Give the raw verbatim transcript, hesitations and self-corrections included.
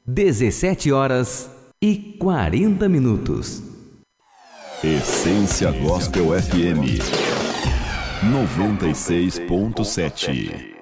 dezessete horas e quarenta minutos. Essência Gospel F M noventa e seis ponto sete.